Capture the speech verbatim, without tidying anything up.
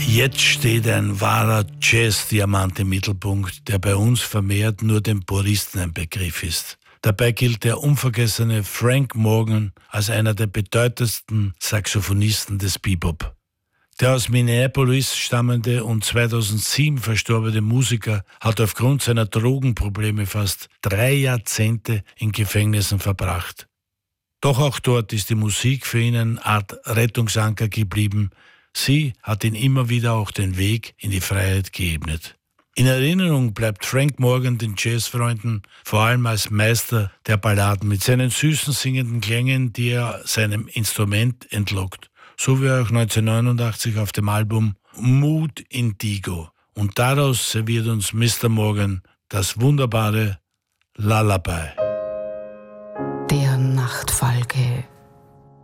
Jetzt steht ein wahrer Jazz-Diamant im Mittelpunkt, der bei uns vermehrt nur den Puristen ein Begriff ist. Dabei gilt der unvergessene Frank Morgan als einer der bedeutendsten Saxophonisten des Bebop. Der aus Minneapolis stammende und zweitausendsieben verstorbene Musiker hat aufgrund seiner Drogenprobleme fast drei Jahrzehnte in Gefängnissen verbracht. Doch auch dort ist die Musik für ihn eine Art Rettungsanker geblieben. Sie hat ihn immer wieder auch den Weg in die Freiheit geebnet. In Erinnerung bleibt Frank Morgan den Jazzfreunden vor allem als Meister der Balladen mit seinen süßen singenden Klängen, die er seinem Instrument entlockt. So wie auch neunzehnhundertneunundachtzig auf dem Album Mood Indigo. Und daraus serviert uns Mister Morgan das wunderbare Lullaby. Der Nachtfalke.